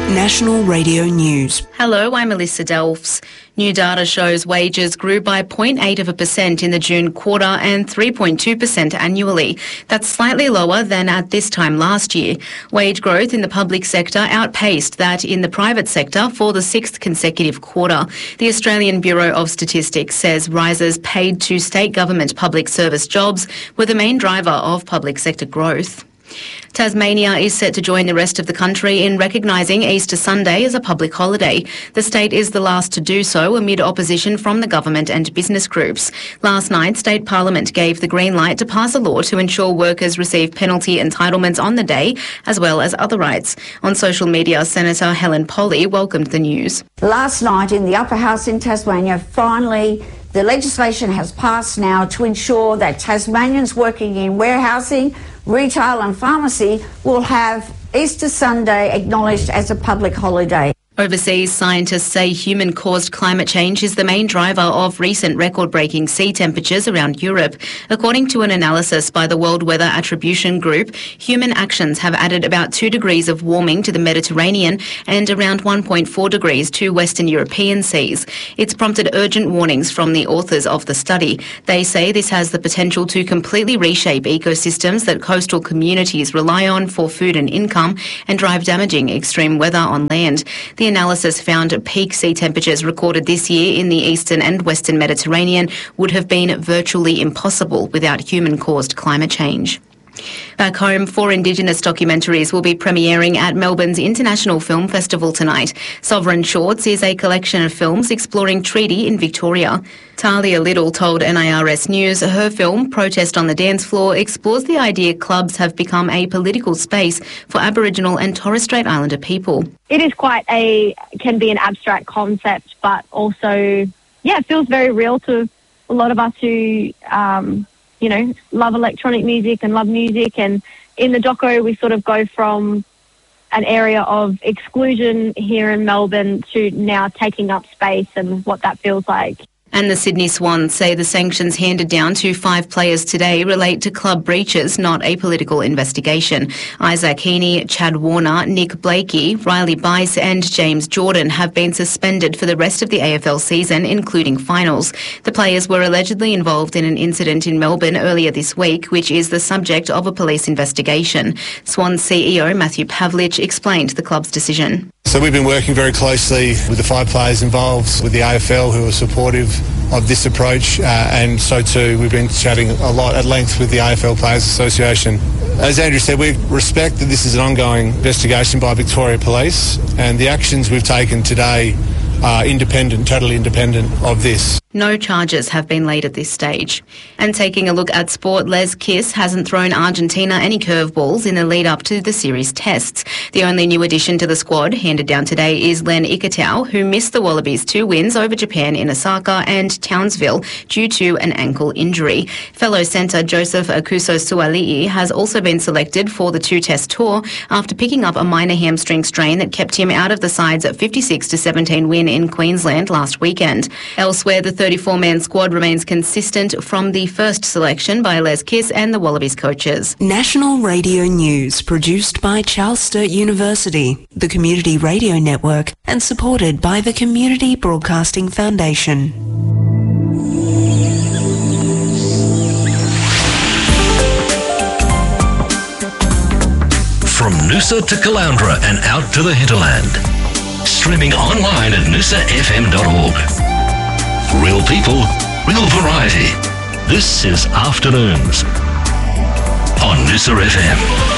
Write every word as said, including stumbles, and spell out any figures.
National Radio News. Hello, I'm Melissa Delfs. New data shows wages grew by zero point eight of a percent in the June quarter and three point two percent annually. That's slightly lower than at this time last year. Wage growth in the public sector outpaced that in the private sector for the sixth consecutive quarter. The Australian Bureau of Statistics says rises paid to state government public service jobs were the main driver of public sector growth. Tasmania is set to join the rest of the country in recognising Easter Sunday as a public holiday. The state is the last to do so amid opposition from the government and business groups. Last night, State Parliament gave the green light to pass a law to ensure workers receive penalty entitlements on the day, as well as other rights. On social media, Senator Helen Polley welcomed the news. Last night in the Upper House in Tasmania, finally the legislation has passed now to ensure that Tasmanians working in warehousing, retail and pharmacy will have Easter Sunday acknowledged as a public holiday. Overseas, scientists say human-caused climate change is the main driver of recent record-breaking sea temperatures around Europe. According to an analysis by the World Weather Attribution Group, human actions have added about two degrees of warming to the Mediterranean and around one point four degrees to Western European seas. It's prompted urgent warnings from the authors of the study. They say this has the potential to completely reshape ecosystems that coastal communities rely on for food and income and drive damaging extreme weather on land. The analysis found peak sea temperatures recorded this year in the eastern and western Mediterranean would have been virtually impossible without human-caused climate change. Back home, four Indigenous documentaries will be premiering at Melbourne's International Film Festival tonight. Sovereign Shorts is a collection of films exploring treaty in Victoria. Talia Little told N I R S News her film, Protest on the Dance Floor, explores the idea clubs have become a political space for Aboriginal and Torres Strait Islander people. It is quite a, can be an abstract concept, but also, yeah, it feels very real to a lot of us who, um, you know, love electronic music and love music. And in the doco, we sort of go from an area of exclusion here in Melbourne to now taking up space and what that feels like. And the Sydney Swans say the sanctions handed down to five players today relate to club breaches, not a political investigation. Isaac Heaney, Chad Warner, Nick Blakey, Riley Bice and James Jordan have been suspended for the rest of the A F L season, including finals. The players were allegedly involved in an incident in Melbourne earlier this week, which is the subject of a police investigation. Swans C E O Matthew Pavlich explained the club's decision. So we've been working very closely with the five players involved, with the A F L who are supportive of this approach, uh, and so too we've been chatting a lot at length with the A F L Players Association. As Andrew said, we respect that this is an ongoing investigation by Victoria Police, and the actions we've taken today are independent, totally independent of this. No charges have been laid at this stage. And taking a look at sport, Les Kiss hasn't thrown Argentina any curveballs in the lead up to the series tests. The only new addition to the squad handed down today is Len Ikitau, who missed the Wallabies' two wins over Japan in Osaka and Townsville due to an ankle injury. Fellow centre Joseph Akuso-Suali'i has also been selected for the two-test tour after picking up a minor hamstring strain that kept him out of the side's fifty-six to seventeen win in Queensland last weekend. Elsewhere, the thirty-four man squad remains consistent from the first selection by Les Kiss and the Wallabies coaches. National Radio News, produced by Charles Sturt University, the Community Radio Network, and supported by the Community Broadcasting Foundation. From Noosa to Caloundra and out to the hinterland. Streaming online at noosa f m dot org. Real people, real variety. This is Afternoons on Noosa F M.